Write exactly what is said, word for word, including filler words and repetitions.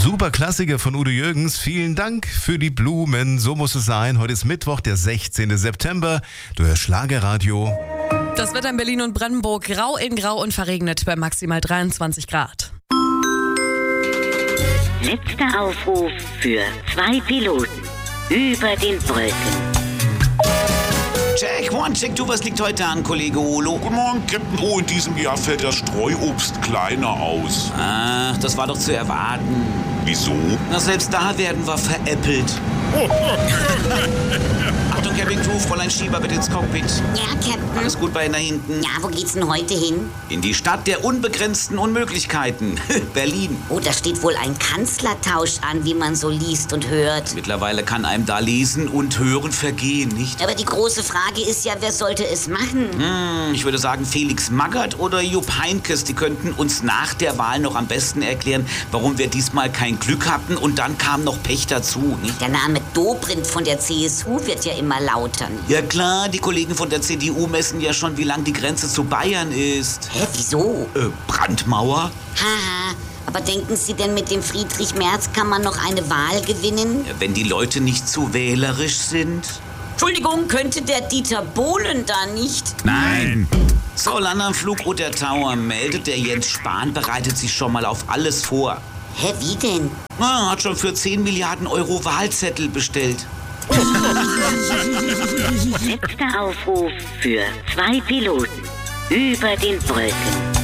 Super Klassiker von Udo Jürgens. Vielen Dank für die Blumen. So muss es sein. Heute ist Mittwoch, der sechzehnten September. Du hörst Schlagerradio. Das Wetter in Berlin und Brandenburg grau in grau und verregnet bei maximal dreiundzwanzig Grad. Letzter Aufruf für zwei Piloten über den Wolken. Check, one, check, du, was liegt heute an, Kollege Olo? Guten Morgen, Captain O. In diesem Jahr fällt das Streuobst kleiner aus. Ach, das war doch zu erwarten. Wieso? Na, selbst da werden wir veräppelt. Achtung, Cabin Crew, Fräulein Schieber, bitte ins Cockpit. Ja, Captain. Alles gut bei Ihnen da hinten? Ja, wo geht's denn heute hin? In die Stadt der unbegrenzten Unmöglichkeiten. Berlin. Oh, da steht wohl ein Kanzlertausch an, wie man so liest und hört. Mittlerweile kann einem da lesen und hören vergehen, nicht? Aber die große Frage ist ja, wer sollte es machen? Hm, ich würde sagen, Felix Magath oder Jupp Heynckes, die könnten uns nach der Wahl noch am besten erklären, warum wir diesmal kein Glück hatten und dann kam noch Pech dazu, nicht? Der Name Dobrindt von der C S U wird ja immer lauter. Ja klar, die Kollegen von der C D U messen ja schon, wie lang die Grenze zu Bayern ist. Hä, wieso? Äh, Brandmauer? Haha, aber denken Sie denn, mit dem Friedrich Merz kann man noch eine Wahl gewinnen? Ja, wenn die Leute nicht zu wählerisch sind. Entschuldigung, könnte der Dieter Bohlen da nicht? Nein. So, Landanflug Roter Tower meldet, der Jens Spahn bereitet sich schon mal auf alles vor. Hä, wie denn? Ah, hat schon für zehn Milliarden Euro Wahlzettel bestellt. Letzter Aufruf für zwei Piloten über den Wolken.